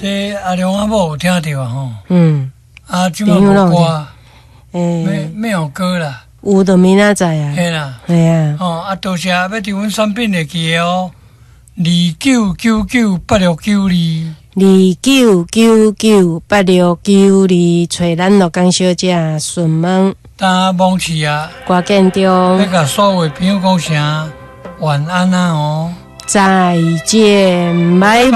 这阿良阿某有听到啊吼？即摆无歌，没有歌啦。 有就明仔载啊。 嘿啦， 系啊。 多谢要伫阮产品会记的哦，29998692。 29998692，找咱乐江小姐询问。 大梦市啊， 歌建中。 要甲所有朋友讲声晚安啊哦。 再见，拜拜。